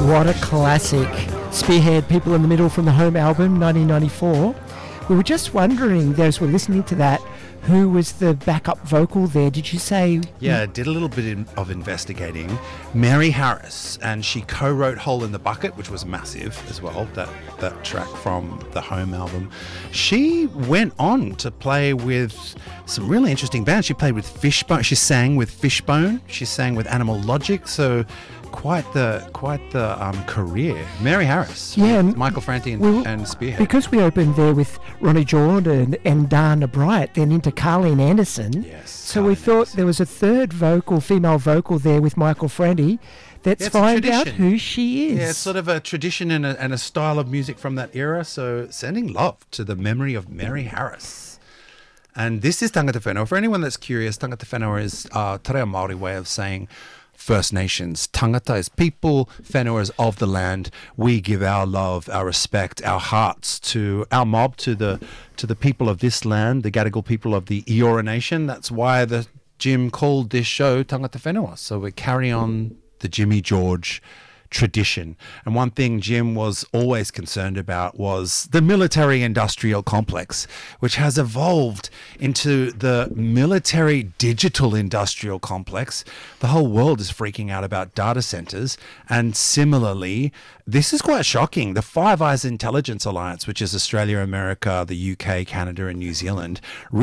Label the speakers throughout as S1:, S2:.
S1: What a classic. Spearhead, People in the Middle from the Home album, 1994. We were just wondering, as we're listening to that, who was the backup vocal there? Did you say?
S2: Yeah, I did a little bit of investigating. Mary Harris, and she co-wrote Hole in the Bucket, which was massive as well, that track from the Home album. She went on to play with some really interesting bands. She played with Fishbone. She sang with Fishbone. She sang with Animal Logic. So quite the career. Mary Harris.
S1: Yeah, and
S2: Michael Franti and Spearhead.
S1: Because we opened there with Ronnie Jordan and Dana Bright, then into Carleen Anderson.
S2: Yes.
S1: So we thought there was a third female vocal there with Michael Franti. Let's find out who she is.
S2: Yeah, it's sort of a tradition and a style of music from that era. So sending love to the memory of Mary Harris. And this is Tangata Whenua. For anyone that's curious, Tangata Whenua is te reo Māori way of saying First Nations. Tangata is people, whenua is of the land. We give our love, our respect, our hearts to our mob, to the people of this land, the Gadigal people of the Eora Nation. That's why the Jim called this show Tangata Whenua. So we carry on the Jimmy George tradition. And one thing Jim was always concerned about was the military-industrial complex, which has evolved into the military digital industrial complex. The whole world is freaking out about data centers. And similarly, this is quite shocking. The Five Eyes Intelligence Alliance, which is Australia, America, the UK, Canada, and New Zealand,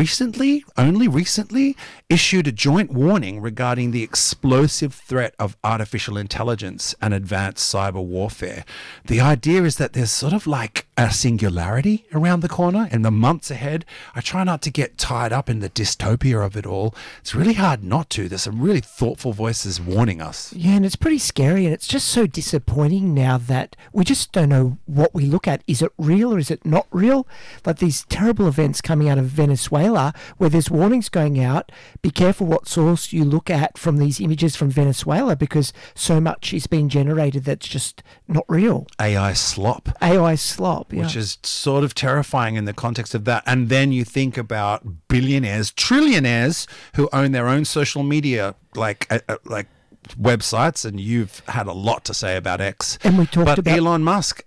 S2: only recently, issued a joint warning regarding the explosive threat of artificial intelligence and advanced cyber warfare. The idea is that there's sort of like a singularity around the corner in the months ahead. I try not to get tied up in the dystopia of it all. It's really hard not to. There's some really thoughtful voices warning us.
S1: Yeah, and it's pretty scary, and it's just so disappointing now that we just don't know what we look at. Is it real or is it not real? Like these terrible events coming out of Venezuela where there's warnings going out. Be careful what source you look at from these images from Venezuela, because so much is being generated that's just not real.
S2: AI slop.
S1: Yeah.
S2: Which is sort of terrifying in the context of that. And then you think about billionaires, trillionaires who own their own social media, like websites, and you've had a lot to say about X.
S1: And we talked about
S2: Elon Musk,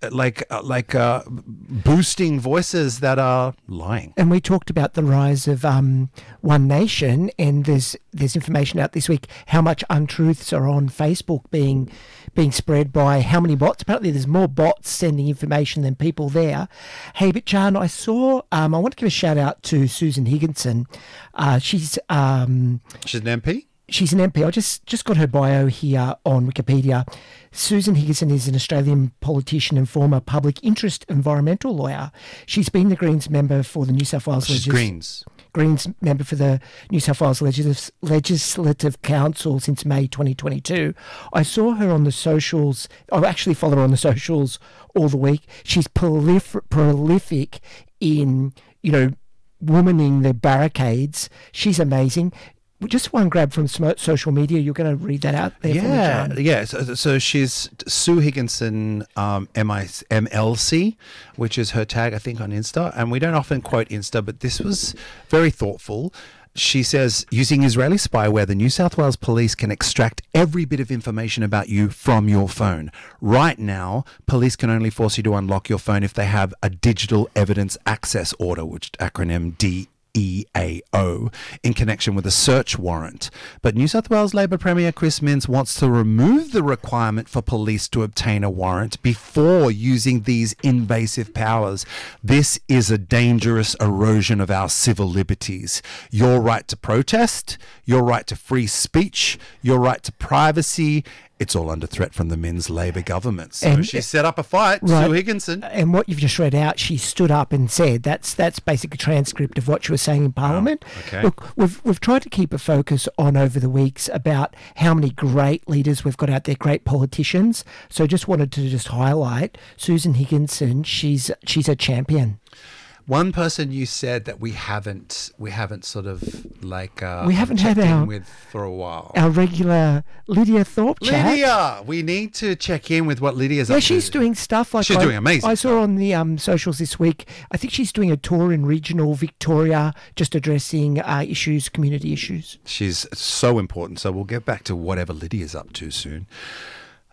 S2: boosting voices that are lying.
S1: And we talked about the rise of One Nation, and there's information out this week how much untruths are on Facebook being spread by how many bots. Apparently there's more bots sending information than people there. Hey, but Jan, I saw, I want to give a shout out to Susan Higginson. She's an
S2: MP?
S1: She's an MP. I just got her bio here on Wikipedia. Susan Higginson is an Australian politician and former public interest environmental lawyer. She's been the Greens member for the New South Wales Greens member for the New South Wales Legislative Council since May 2022. I saw her on the socials. I actually follow her on the socials all the week. She's prolific in, womaning the barricades. She's amazing. Just one grab from social media. You're going to read that out there for me,
S2: Yeah. So she's Sue Higginson, MLC, which is her tag, I think, on Insta. And we don't often quote Insta, but this was very thoughtful. She says, using Israeli spyware, the New South Wales police can extract every bit of information about you from your phone. Right now, police can only force you to unlock your phone if they have a digital evidence access order, which acronym DEAO, in connection with a search warrant. But New South Wales Labor Premier Chris Minns wants to remove the requirement for police to obtain a warrant before using these invasive powers. This is a dangerous erosion of our civil liberties. Your right to protest, your right to free speech, your right to privacy, it's all under threat from the Minns Labor government. So she set up a fight, right. Sue Higginson.
S1: And what you've just read out, she stood up and said, that's basically a transcript of what she was saying in Parliament.
S2: Oh, okay.
S1: Look, we've tried to keep a focus on over the weeks about how many great leaders we've got out there, great politicians. So just wanted to just highlight Susan Higginson. She's a champion.
S2: One person you said that we haven't sort of like
S1: we haven't had
S2: in with for a while.
S1: Our regular Lydia Thorpe chat.
S2: Lydia, we need to check in with what Lydia's up to.
S1: Yeah, she's doing stuff like
S2: she's doing amazing.
S1: I saw on the socials this week. I think she's doing a tour in regional Victoria, just addressing issues, community issues.
S2: She's so important. So we'll get back to whatever Lydia's up to soon.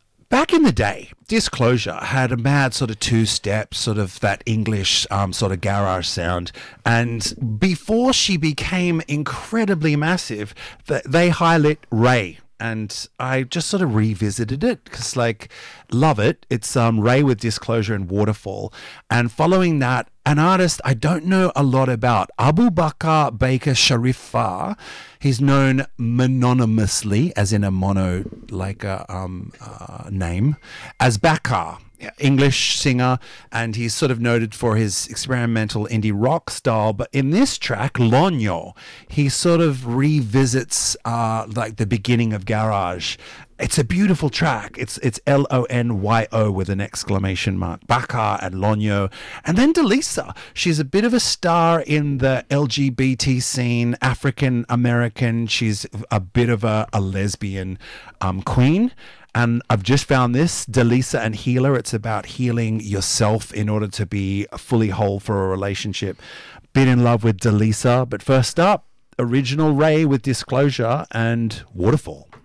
S2: back in the day, Disclosure had a mad sort of two-step, sort of that English sort of garage sound. And before she became incredibly massive, they highlight Ray. And I just sort of revisited it because, like, love it. It's Ray with Disclosure and Waterfall. And following that, an artist I don't know a lot about, Abu Bakr Baker Sharifah. He's known mononymously, as in a mono, like a name, as Bakar. English singer, and he's sort of noted for his experimental indie rock style. But in this track, Lonyo, he sort of revisits like the beginning of garage. It's a beautiful track. It's Lonyo with an exclamation mark. Bakar and Lonyo. And then Delisa. She's a bit of a star in the LGBT scene, African American. She's a bit of a lesbian queen. And I've just found this, Delisa and Healer. It's about healing yourself in order to be fully whole for a relationship. Been in love with Delisa. But first up, original Ray with Disclosure and Waterfall.